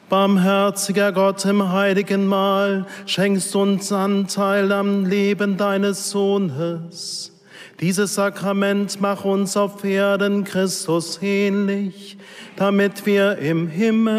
Barmherziger Gott, im heiligen Mahl schenkst uns Anteil am Leben deines Sohnes. Dieses Sakrament mach uns auf Erden Christus ähnlich, damit wir im Himmel